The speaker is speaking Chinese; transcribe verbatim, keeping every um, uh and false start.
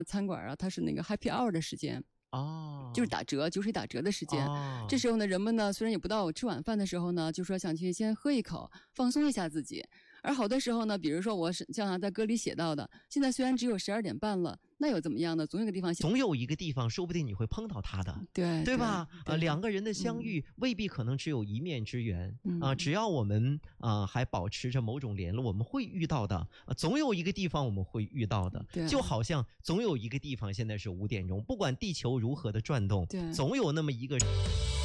餐馆啊，它是那个 happy hour 的时间。 哦， 就是打折，酒水打折的时间。 哦， 这时候呢，人们呢虽然也不到吃晚饭的时候呢，就说想去先喝一口，放松一下自己。而好多时候呢，比如说我是像在歌里写到的，现在虽然只有十二点半了，那又怎么样呢？总有个地方， 总有一个地方，说不定你会碰到他的， 对对吧？ 对啊，两个人的相遇、嗯、未必可能只有一面之缘、嗯、啊，只要我们啊还保持着某种联络，我们会遇到的。啊，总有一个地方我们会遇到的，就好像总有一个地方，现在是五点钟，不管地球如何的转动，总有那么一个。